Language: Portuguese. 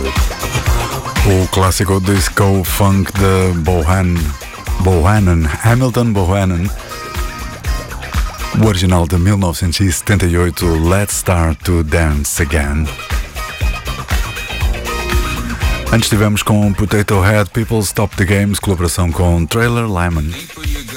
O clássico disco funk de Hamilton Bohannon, o original de 1978, Let's Start to Dance Again. Antes tivemos com Potato Head, People Stop the Games, colaboração com Trailer Lyman.